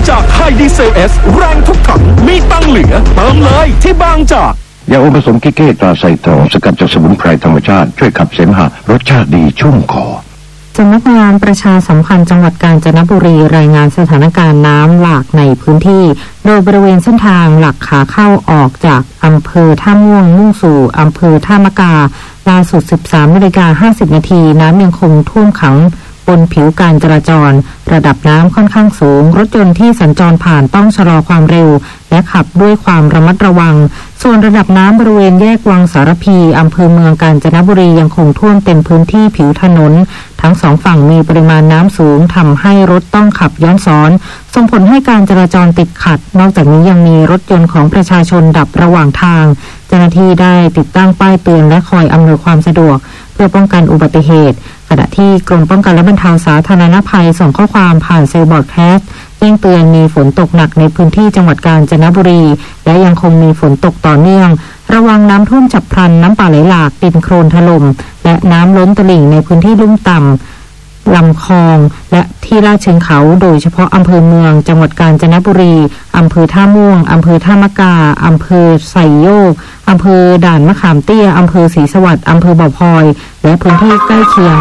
จากไฮดีเซลเอสแรงทุกถังมีตังเหลือเติมเลยที่บางจากยาอมผสมกิเก้ตราไซโตสกัดจากสมุนไพรธรรมชาติช่วยขับเสมหะรสชาติดีชุ่มคอสำนักงานประชาสัมพันธ์จังหวัดกาญจนบุรีรายงานสถานการณ์น้ำหลากในพื้นที่โดยบริเวณเส้นทางหลักขาเข้าออกจากอำเภอท่าม่วงมุ่งสู่อำเภอท่ามะกาล่าสุด 13:50 น.น้ำยังคงท่วมขังบนผิวการจราจรระดับน้ำค่อนข้างสูงรถยนต์ที่สัญจรผ่านต้องชะลอความเร็วและขับด้วยความระมัดระวังส่วนระดับน้ำบริเวณแยกวังสารพีอำเภอเมืองกาญจนบุรียังคงท่วมเต็มพื้นที่ผิวถนนทั้งสองฝั่งมีปริมาณน้ำสูงทำให้รถต้องขับย้อนสอนส่งผลให้การจราจรติดขัดนอกจากนี้ยังมีรถยนต์ของประชาชนดับระหว่างทางเจ้าหน้าที่ได้ติดตั้งป้ายเตือนและคอยอำนวยความสะดวกเพื่อป้องกันอุบัติเหตุขณะที่กรมป้องกันและบรรเทาสาธารณภัยส่งข้อความผ่านเซลบอร์ดแคสต์แจ้งเตือนมีฝนตกหนักในพื้นที่จังหวัดกาญจนบุรีและยังคงมีฝนตกต่อเนื่องระวังน้ำท่วมฉับพลันน้ำป่าไหลหลากดินโคลนถล่มและน้ำล้นตลิ่งในพื้นที่ลุ่มต่ำลำคลองและที่ลาดเชิงเขาโดยเฉพาะอำเภอเมืองจังหวัดกาญจนบุรีอำเภอท่าม่วงอำเภอท่ามะกาอำเภอไซโยกอำเภอด่านมะขามเตี้ยอำเภอศรีสวัสดิ์อำเภอบ่อพลอยและพื้นที่ใกล้เคียง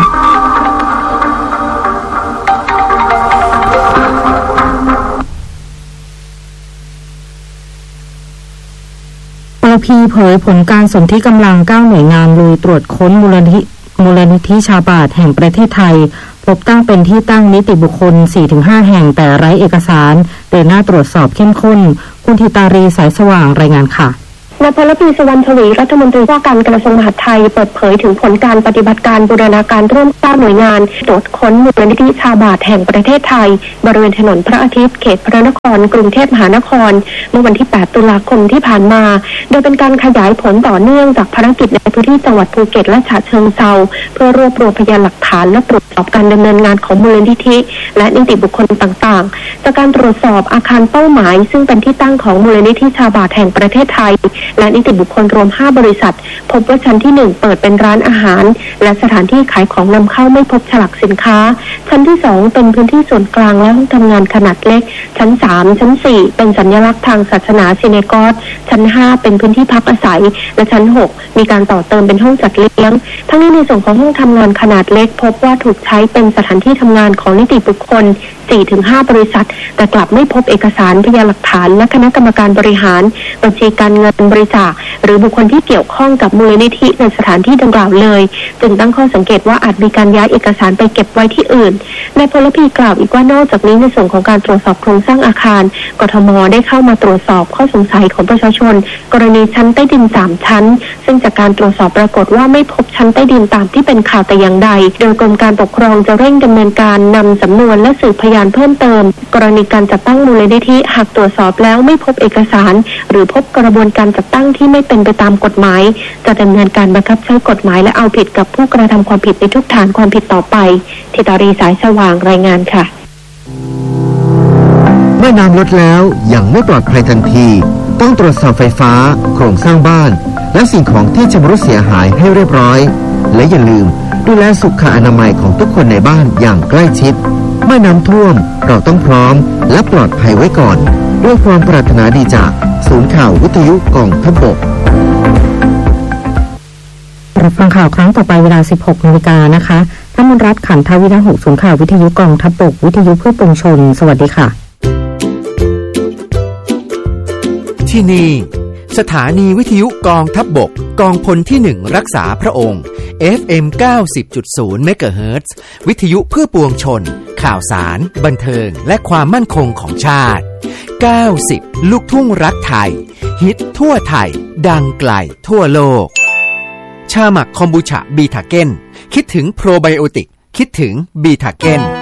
เผยผลการสนธิกำลัง9หน่วยงานลุยตรวจค้นมูลนิธิชาบาทแห่งประเทศไทยพบตั้งเป็นที่ตั้งนิติบุคคล 4-5 แห่งแต่ไร้เอกสารเดินหน้าตรวจสอบเข้มข้นคุณธิตารีสายสว่างรายงานค่ะนายพลพีสวรรณชวีรัฐมนตรีว่าการกระทรวงมหาดไทยเปิดเผยถึงผลการปฏิบัติการบูรณาการร่วม9หน่วยงานตรวจค้นมูลนิธิชาบาทแห่งประเทศไทยบริเวณถนนพระอาทิตย์เขตพระนครกรุงเทพมหานครเมื่อวันที่8ตุลาคมที่ผ่านมาโดยเป็นการขยายผลต่อเนื่องจากภารกิจในพื้นที่จังหวัดภูเก็ตและฉะเชิงเทราเพื่อรวบรวมพยานหลักฐานและตรวจสอบการดำเนินงานของมูลนิธิและนิติบุคคลต่างๆจากการตรวจสอบอาคารเป้าหมายซึ่งเป็นที่ตั้งของมูลนิธิชาบาทแห่งประเทศไทยและนิติบุคคลรวม5บริษัทพบว่าชั้นที่1เปิดเป็นร้านอาหารและสถานที่ขายของนำเข้าไม่พบฉลากสินค้าชั้นที่2เป็นพื้นที่ส่วนกลางและห้องทำงานขนาดเล็กชั้น3ชั้น4เป็นสัญลักษณ์ทางศาสนาซินาโกสชั้น5เป็นพื้นที่พักอาศัยและชั้น6มีการต่อเติมเป็นห้องจัดเลี้ยงทั้งนี้ในส่วนของห้องทำงานขนาดเล็กพบว่าถูกใช้เป็นสถานที่ทำงานของนิติบุคคล 4-5 บริษัทแต่กลับไม่พบเอกสารพยานหลักฐานและคณะกรรมการบริหารบัญชีการเงินบริจาคหรือบุคคลที่เกี่ยวข้องกับมูลนิธิในสถานที่ดังกล่าวเลยจึงตั้งข้อสังเกตว่าอาจมีการย้ายเอกสารไปเก็บไว้ที่อื่นนายพลพีกล่าวอีกว่านอกจากนี้ในส่วนของการตรวจสอบโครงสร้างอาคารกทมได้เข้ามาตรวจสอบข้อสงสัยของประชาชนกรณีชั้นใต้ดิน3ชั้นซึ่งจากการตรวจสอบปรากฏว่าไม่พบชั้นใต้ดินตามที่เป็นข่าวแต่อย่างใดโดยกรมการปกครองจะเร่งดำเนินการนำสำนวนและสืบพยานเพิ่มเติมกรณีการจัดตั้งมูลนิธิหากตรวจสอบแล้วไม่พบเอกสารหรือพบกระบวนการจัดตั้งที่ไม่เป็นไปตามกฎหมายจะดำเนินการบังคับใช้กฎหมายและเอาผิดกับผู้กระทำความผิดในทุกฐานความผิดต่อไปธิตารีสายสว่างรายงานค่ะเมื่อน้ำลดแล้วยังไม่ปลอดภัยทันทีต้องตรวจสอบไฟฟ้าโครงสร้างบ้านและสิ่งของที่ชำรุดเสียหายให้เรียบร้อยและอย่าลืมดูแลสุขอนามัยของทุกคนในบ้านอย่างใกล้ชิดเมื่อน้ำท่วมเราต้องพร้อมและปลอดภัยไว้ก่อนด้วยความปรารถนาดีจากศูนย์ข่าววิทยุกองทัพบกรับฟังข่าวครั้งต่อไปเวลา 16 นาฬิกานะคะท่านมนรัตน์ขันทวินะหุศูนย์ข่าววิทยุกองทัพบกวิทยุเพื่อปวงชนสวัสดีค่ะที่นี่สถานีวิทยุกองทัพบกกองพลที่1รักษาพระองค์ FM 90.0 เมกะเฮิรตซ์ วิทยุเพื่อปวงชนข่าวสารบันเทิงและความมั่นคงของชาติ90ลูกทุ่งรักไทยฮิตทั่วไทยดังไกลทั่วโลกชาหมักคอมบูชาบีทาเก้นคิดถึงโปรไบโอติกคิดถึงบีทาเก้น